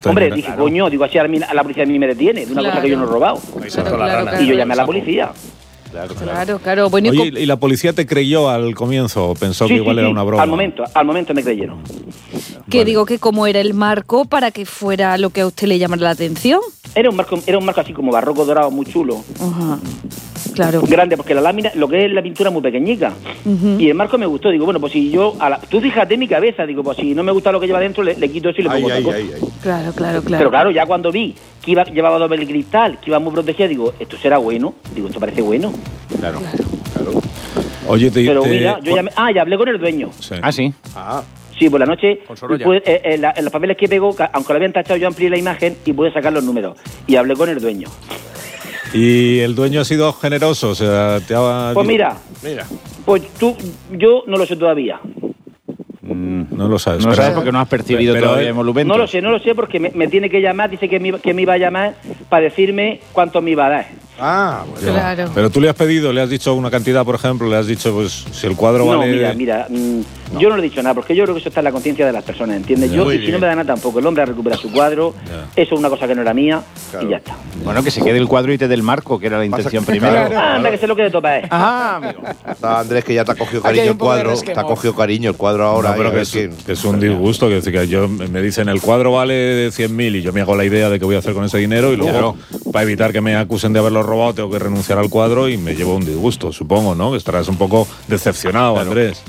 Hombre, dije, coño, digo, así a la policía a mí me detiene de una cosa que yo no he robado. Y yo llamé a la policía. Claro. Bueno, oye, ¿y la policía te creyó al comienzo o pensó que igual era una broma? Al momento me creyeron. Que digo que cómo era el marco para que fuera lo que a usted le llamara la atención. Era un marco así como barroco dorado, muy chulo. Ajá. Claro. Grande, porque la lámina, lo que es la pintura muy pequeñica. Y el marco me gustó. Digo, bueno, pues si yo... tú fíjate en mi cabeza. Digo, pues si no me gusta lo que lleva dentro, le quito eso y le pongo otra cosa. Claro. Pero claro, ya cuando vi que llevaba doble cristal, que iba muy protegida, digo, esto será bueno. Digo, esto parece bueno. Claro. Oye, pero mira, yo llamé... ya hablé con el dueño. Sí. Sí. Sí, por la noche, en los papeles que pegó, aunque lo habían tachado, yo amplié la imagen y pude sacar los números. Y hablé con el dueño. ¿Y el dueño ha sido generoso? O sea, Pues mira. Pues yo no lo sé todavía. No lo sabes. No sabes porque no has percibido todavía emolumentos. No lo sé porque me tiene que llamar, dice que me iba a llamar para decirme cuánto me iba a dar. Bueno. Claro. Pero tú le has pedido, le has dicho una cantidad, por ejemplo, le has dicho, pues, si el cuadro vale... Mira, yo no le he dicho nada, porque yo creo que eso está en la conciencia de las personas, ¿entiendes? Yo, si no me da nada tampoco, el hombre recupera su cuadro, eso es una cosa que no era mía, y ya está. Bueno, que se quede el cuadro y te dé el marco, que era la intención primero. Anda, que se lo quede topa, amigo. Andrés, que ya te ha cogido cariño el cuadro, el cuadro ahora. No, pero que es un disgusto, que yo me dicen, el cuadro vale 100.000 y yo me hago la idea de qué voy a hacer con ese dinero y luego, para evitar que me acusen de haberlo robado, tengo que renunciar al cuadro y me llevo un disgusto, supongo, ¿no? Estarás un poco decepcionado, Andrés.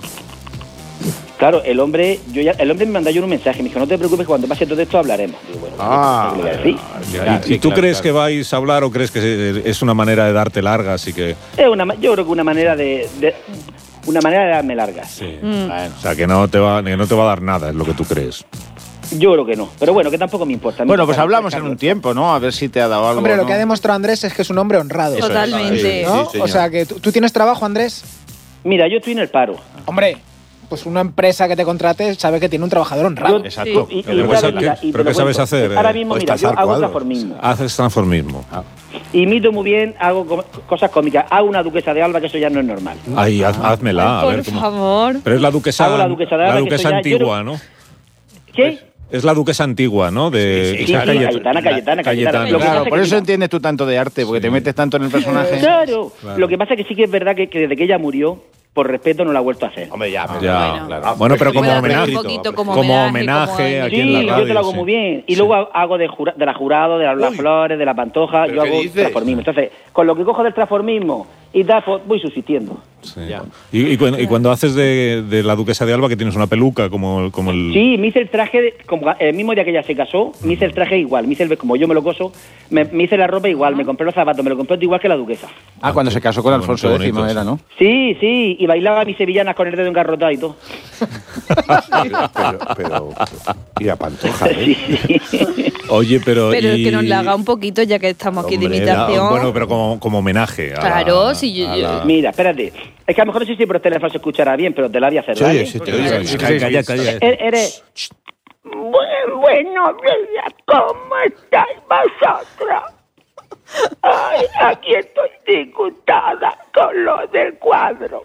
Claro, el hombre me mandó un mensaje, me dijo, no te preocupes, que cuando pase todo esto hablaremos. Digo, bueno, ¿Y tú crees que vais a hablar o crees que es una manera de darte largas y que...? Yo creo que una manera de darme largas. Sí. Bueno, o sea, que no te va a dar nada, es lo que tú crees. Yo creo que no, pero bueno, que tampoco me importa. Bueno, pues hablamos en un tiempo, ¿no? A ver si te ha dado algo. Hombre, lo que ha demostrado Andrés es que es un hombre honrado. Totalmente. ¿No? Sí, o sea, que ¿tú tienes trabajo, Andrés? Mira, yo estoy en el paro. Hombre, pues una empresa que te contrate sabe que tiene un trabajador honrado. Exacto. ¿Pero qué sabes hacer? Ahora mismo, mira, yo hago transformismo. Haces transformismo. Imito muy bien, hago cosas cómicas. Hago una duquesa de Alba, que eso ya no es normal. Ay, házmela. Por favor. Pero es la duquesa, hago la duquesa de Alba, la duquesa antigua, ¿no? ¿Qué? Es la duquesa antigua, ¿no? Sí, Cayetana. Claro, por eso entiendes tú tanto de arte, porque te metes tanto en el personaje. Claro. Lo que pasa es que sí que es verdad que desde que ella murió, por respeto no la ha vuerto a hacer. Hombre, claro. Bueno, pero como homenaje. Como homenaje aquí en la radio. Sí, yo te lo hago muy bien. Y luego hago de la jurado, de las flores, de la pantoja, yo hago transformismo. Entonces, con lo que cojo del transformismo y tal, pues voy subsistiendo. Sí. ¿Y cuando haces de la duquesa de Alba, que tienes una peluca como el... Sí, me hice el traje, como el mismo día que ella se casó, me hice el traje igual, como yo me lo coso, me hice la ropa igual, me compré los zapatos, me lo compré igual que la duquesa. Cuando se casó con Alfonso X era, ¿no? Sí, y bailaba mis sevillanas con el dedo engarrotado y todo. pero y a Pantoja, ¿eh? Sí. Oye, pero es que nos la haga un poquito, ya que estamos aquí de imitación. Bueno, pero como homenaje. Claro, Mira, espérate. Es que a lo mejor no sé si por teléfono se escuchará bien, pero te la voy a hacer, ¿vale? Sí, te oye. Calla. Eres... Buenos días, ¿cómo estáis vosotros? Ay, aquí estoy disgustada con lo del cuadro.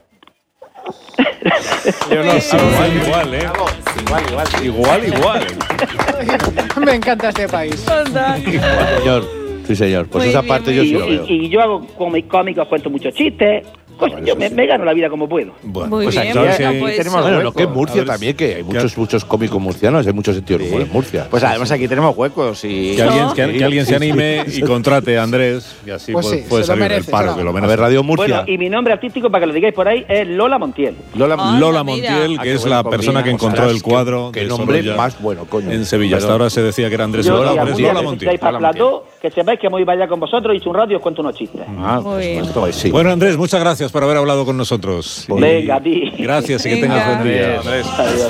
Yo no sé, igual, ¿eh? Igual. Me encanta este país. Sí, señor. Pues esa parte yo sí lo veo. Y yo hago cómicos, cuento muchos chistes. Pues yo me gano la vida como puedo. Bueno, muy pues bien, aquí tenemos lo que es Murcia también, que hay muchos cómicos murcianos, hay mucho sentido del humor en Murcia. Pues además aquí tenemos huecos y... Que alguien se anime y contrate a Andrés, y así puede salir del paro, que lo merece. A ver, Radio Murcia. Bueno, y mi nombre artístico, para que lo digáis por ahí, es Lola Montiel. Lola Montiel, que es la persona que encontró el cuadro. Qué nombre más bueno, coño. En Sevilla. Hasta ahora se decía que era Andrés Lola, pero es Lola Montiel. Que sepáis que voy a ir con vosotros y hice un rato y os cuento unos chistes. Bueno, Andrés, muchas gracias por haber hablado con nosotros. Venga, a ti. Gracias y que tengas buen día, Andrés. Adiós.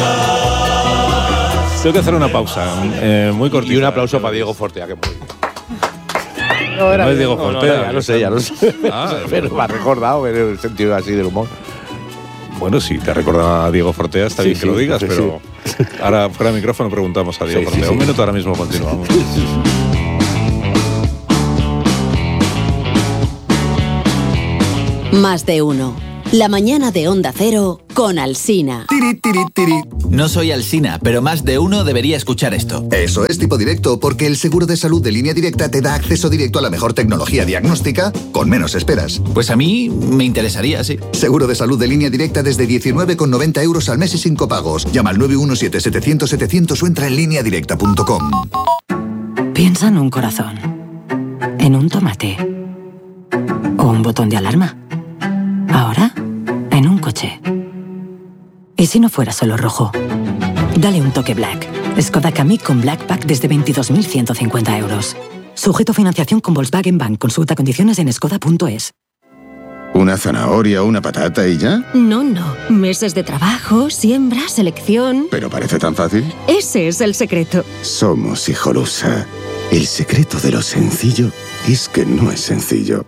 Tengo que hacer una pausa muy cortita. Y un aplauso para Diego Fortea, que muy... No es Diego Fortea. Ya lo sé. Pero me ha recordado en el sentido así del humor. Bueno, si te recuerda a Diego Fortea, está bien que lo digas, pero ahora fuera de micrófono preguntamos a Diego Fortea. Un minuto, ahora mismo continuamos. Más de uno. La mañana de Onda Cero con Alsina. Tiri, tiri, tiri. No soy Alsina, pero más de uno debería escuchar esto. Eso es Tipo Directo, porque el seguro de salud de Línea Directa te da acceso directo a la mejor tecnología diagnóstica con menos esperas. Pues a mí me interesaría, sí. Seguro de salud de Línea Directa desde 19,90 € al mes y sin copagos. Llama al 917-700-700 o entra en lineadirecta.com. Piensa en un corazón, en un tomate o un botón de alarma. Ahora, en un coche. ¿Y si no fuera solo rojo? Dale un toque Black. Skoda Kamiq con Black Pack desde 22.150 €. Sujeto a financiación con Volkswagen Bank. Consulta condiciones en skoda.es. ¿Una zanahoria o una patata y ya? No. Meses de trabajo, siembra, selección... ¿Pero parece tan fácil? Ese es el secreto. Somos Hijolusa. El secreto de lo sencillo es que no es sencillo.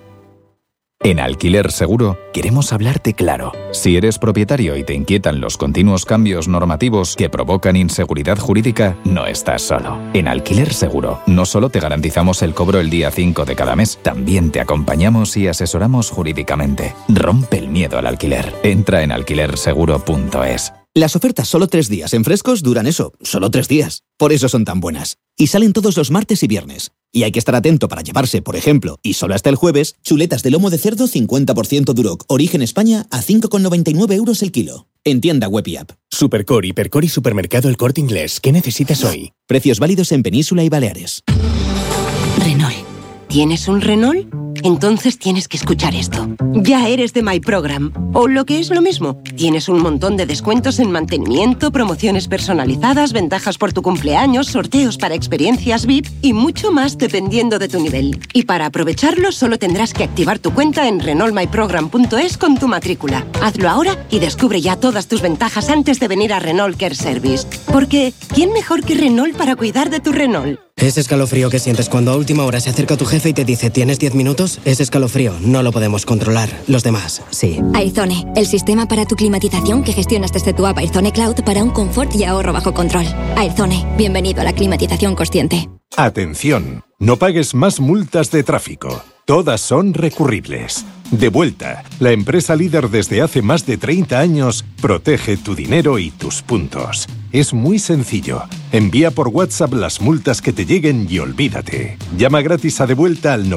En Alquiler Seguro queremos hablarte claro. Si eres propietario y te inquietan los continuos cambios normativos que provocan inseguridad jurídica, no estás solo. En Alquiler Seguro no solo te garantizamos el cobro el día 5 de cada mes, también te acompañamos y asesoramos jurídicamente. Rompe el miedo al alquiler. Entra en alquilerseguro.es. Las ofertas solo 3 días en Frescos duran eso, solo 3 días. Por eso son tan buenas. Y salen todos los martes y viernes. Y hay que estar atento para llevarse, por ejemplo, y solo hasta el jueves, chuletas de lomo de cerdo 50% Duroc, origen España, a 5,99 € el kilo. En tienda web y app. Supercore, Hipercore y Supermercado El Corte Inglés. ¿Qué necesitas hoy? Precios válidos en Península y Baleares. Renault. ¿Tienes un Renault? Entonces tienes que escuchar esto. Ya eres de My Program. O lo que es lo mismo, tienes un montón de descuentos en mantenimiento, promociones personalizadas, ventajas por tu cumpleaños, sorteos para experiencias VIP y mucho más dependiendo de tu nivel. Y para aprovecharlo solo tendrás que activar tu cuenta en renaultmyprogram.es con tu matrícula. Hazlo ahora y descubre ya todas tus ventajas antes de venir a Renault Care Service. Porque, ¿quién mejor que Renault para cuidar de tu Renault? Ese escalofrío que sientes cuando a última hora se acerca tu jefe y te dice ¿tienes 10 minutos? Ese escalofrío no lo podemos controlar. Los demás, sí. Airzone, el sistema para tu climatización que gestionas desde tu app Airzone Cloud para un confort y ahorro bajo control. Airzone, bienvenido a la climatización consciente. Atención, no pagues más multas de tráfico. Todas son recurribles. Devuelta, la empresa líder desde hace más de 30 años, protege tu dinero y tus puntos. Es muy sencillo. Envía por WhatsApp las multas que te lleguen y olvídate. Llama gratis a Devuelta al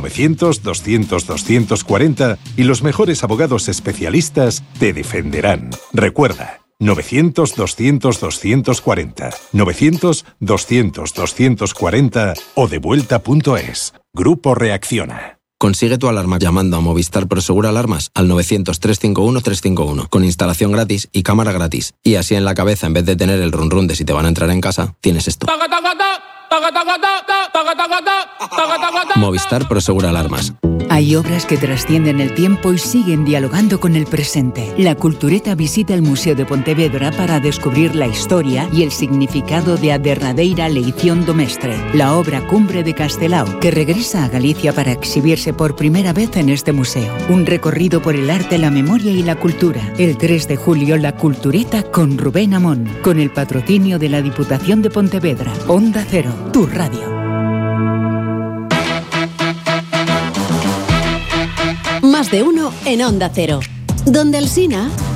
900-200-240 y los mejores abogados especialistas te defenderán. Recuerda, 900-200-240, 900-200-240 o devuelta.es. Grupo Reacciona. Consigue tu alarma llamando a Movistar Prosegur Alarmas al 900-351-351 con instalación gratis y cámara gratis. Y así en la cabeza, en vez de tener el run run de si te van a entrar en casa, tienes esto. Movistar Prosegur Alarmas. Hay obras que trascienden el tiempo y siguen dialogando con el presente. La Cultureta visita el Museo de Pontevedra para descubrir la historia y el significado de A derradeira leición do mestre, la obra cumbre de Castelao, que regresa a Galicia para exhibirse por primera vez en este museo. Un recorrido por el arte, la memoria y la cultura. El 3 de julio, La Cultureta con Rubén Amón, con el patrocinio de la Diputación de Pontevedra. Onda Cero, tu radio. Más de uno en Onda Cero, donde Alsina